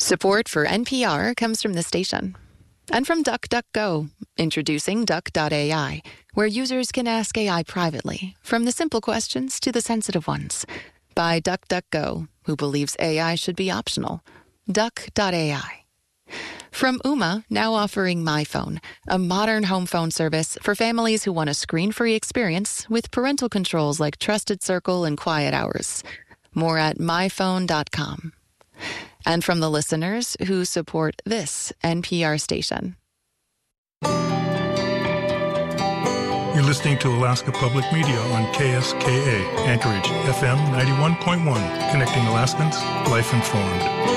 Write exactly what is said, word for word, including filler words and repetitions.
Support for N P R comes from the station. And from DuckDuckGo, introducing Duck dot A I, where users can ask A I privately, from the simple questions to the sensitive ones. By DuckDuckGo, who believes A I should be optional. Duck dot A I. From Ooma, now offering MyPhone, a modern home phone service for families who want a screen-free experience with parental controls like Trusted Circle and Quiet Hours. More at my phone dot com. And from the listeners who support this N P R station. You're listening to Alaska Public Media on K S K A, Anchorage, F M ninety-one point one, connecting Alaskans, life informed.